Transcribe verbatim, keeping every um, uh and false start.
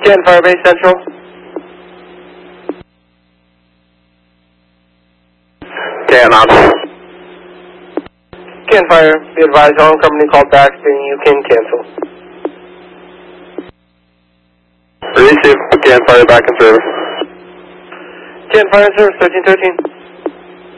Can Firebase Central. Can on. Can Fire, be advised, all company called back stating you can cancel. Receive. Can Fire back in service. Can Fire in service, thirteen thirteen.